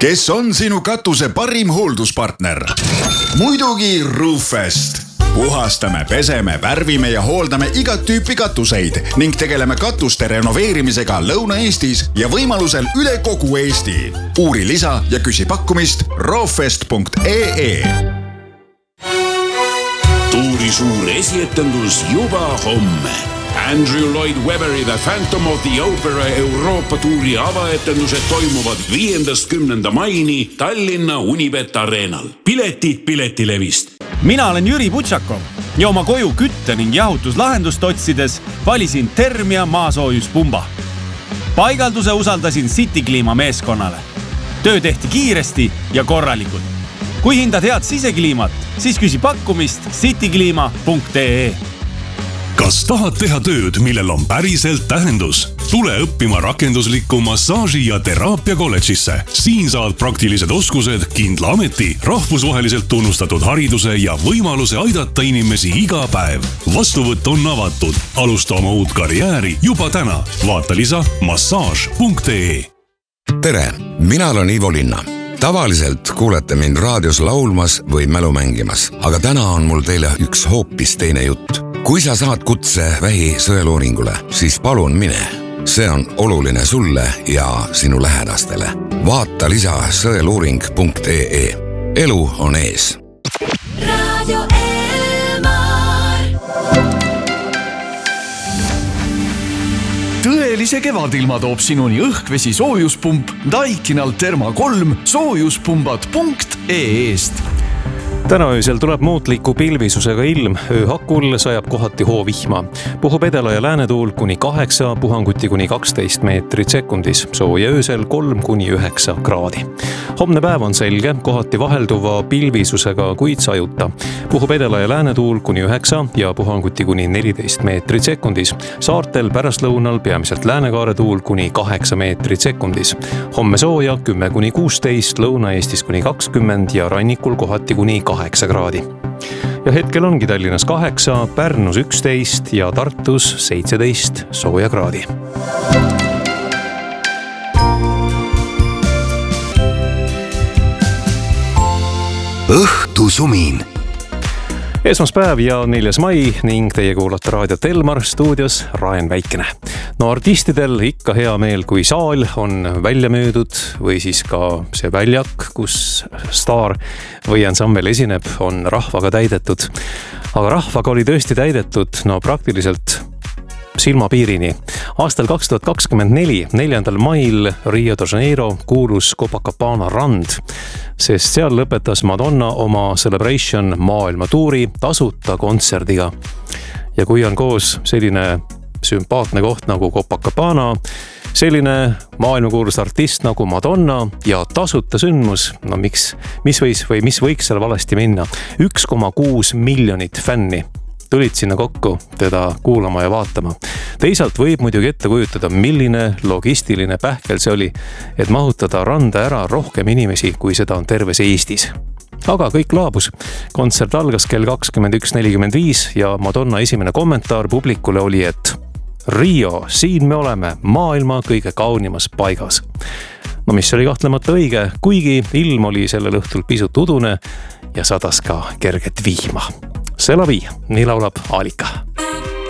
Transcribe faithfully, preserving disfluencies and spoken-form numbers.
Kes on sinu katuse parim hoolduspartner? Muidugi Roofest. Puhastame, peseme, värvime ja hooldame igat tüüpi katuseid ning tegeleme katuste renoveerimisega Lõuna-Eestis ja võimalusel üle kogu Eesti. Uuri lisa ja küsi pakkumist roofest punkt ee. Tuuri suur esietendus juba homme. Andrew Lloyd Webberi The Phantom of the Opera Euroopa tuuri avaetendused toimuvad viiendast kümnenda maini Tallinna Unibet Arenal. Piletid Piletilevist. Mina olen Jüri Butšakov ja oma koju kütte ning jahutuslahendust otsides valisin Termia maasoojuspumba. Paigalduse usaldasin City Clima meeskonnale. Töö tehti kiiresti ja korralikult. Kui hindad head sisekliimat, siis küsi pakkumist cityclima punkt ee. Kas tahad teha tööd, millel on päriselt tähendus? Tule õppima rakenduslikku massaaži- ja teraapia kolledžisse. Siin saad praktilised oskused, kindla ameti, rahvusvaheliselt tunnustatud hariduse ja võimaluse aidata inimesi iga päev. Vastuvõtt on avatud. Alusta oma uut karjääri juba täna. Vaata lisa massaaž punkt ee. Tere, mina olen Ivo Linna. Tavaliselt kuulete mind raadios laulmas või mälu mängimas, aga täna on mul teile üks hoopis teine jutt. Kui sa saad kutse vähi sõeluuringule, siis palun mine. See on oluline sulle ja sinu lähedastele. Vaata lisa sõeluuring punkt ee. Elu on ees. Radio Elmar. Tõelise kevadilma toob sinuni õhkvesi soojuspump Daikinal Therma kolm soojuspumbad punkt ee-st. Täna öösel tuleb muutliku pilvisusega ilm, ööhakul sajab kohati hoovihma. Puhub edela ja läänetuul kuni kaheksa, puhanguti kuni kaksteist meetrit sekundis, sooja öösel kolm kuni üheksa kraadi. Homne päev on selge, kohati vahelduva pilvisusega, kuid sajuta. Puhub edela ja läänetuul kuni üheksa ja puhanguti kuni neliteist meetrit sekundis. Saartel pärastlõunal peamiselt läänekaare tuul kuni kaheksa meetrit sekundis. Homme sooja kümme kuni kuusteist, Lõuna-Eestis kuni kakskümmend ja rannikul kohati kuni kaheksa kraadi. Ja hetkel ongi Tallinnas kaheksa, Pärnus üksteist ja Tartus seitseteist sooja kraadi. Õhtusumin. Esmaspäev ja neljas mai ning teie kuulate raadiot Elmar, stuudios Raen Väikene. No artistidel ikka hea meel, kui saal on välja müüdud või siis ka see väljak, kus staar või ansambel esineb, on rahvaga täidetud. Aga rahvaga oli tõesti täidetud, no praktiliselt silmapiirini. Aastal kaks tuhat kakskümmend neli, neljandal mail Rio de Janeiro kuulus Copacabana rand, sest seal lõpetas Madonna oma Celebration maailmatuuri tasuta kontserdiga. Ja kui on koos selline sümpaatne koht nagu Copacabana, selline maailmakuulus artist nagu Madonna ja tasuta sündmus, no miks, mis võis või mis võiks seal valesti minna? üks koma kuus miljonit fänni tulid sinna kokku teda kuulama ja vaatama. Teisalt võib muidugi ette kujutada, milline logistiline pähkel see oli, et mahutada randa ära rohkem inimesi, kui seda on terves Eestis. Aga kõik laabus. Kontsert algas kell kakskümmend üks nelikümmend viis ja Madonna esimene kommentaar publikule oli, et Rio, siin me oleme maailma kõige kaunimas paigas. No mis oli kahtlemata õige, kuigi ilm oli sellel õhtul pisut udune ja sadas ka kerget vihma. C'est la vie, nii laulab Alika.